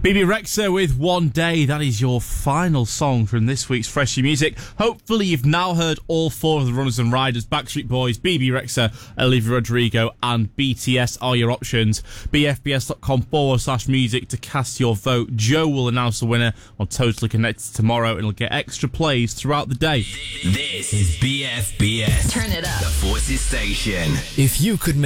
Bebe Rexha with One Day. That is your final song from this week's Freshie Music. Hopefully you've now heard all four of the runners and riders. Backstreet Boys, Bebe Rexha, Olivia Rodrigo and BTS are your options. bfbs.com/music to cast your vote. Joe will announce the winner on Totally Connected tomorrow and it'll get extra plays throughout the day. This is BFBS. Turn it up. The Forces Station. If you could make